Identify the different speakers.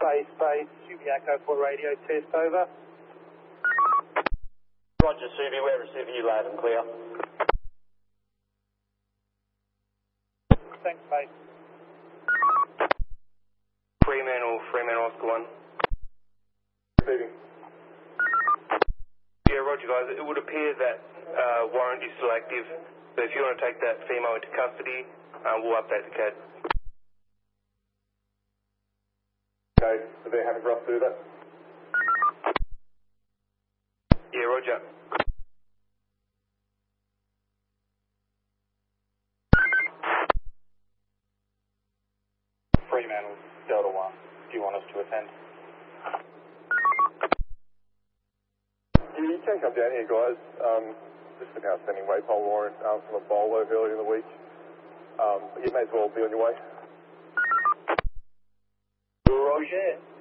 Speaker 1: Base, Subi Echo for radio test, over.
Speaker 2: Roger, Subi, we're receiving you loud and clear.
Speaker 1: Thanks, Base.
Speaker 3: Fremantle, Oscar 1.
Speaker 4: Receiving.
Speaker 3: Yeah, roger guys, it would appear that warrant is still active, so if you want to take that female into custody, we'll update the CAD.
Speaker 4: Okay, so they're happy for us to do that?
Speaker 3: Yeah, roger.
Speaker 1: Fremantle, Delta 1. Do you want us to attend?
Speaker 4: You can come down here, guys. Just an outstanding waypole warrant from a bolo earlier in the week. You may as well be on your way.
Speaker 2: Roger.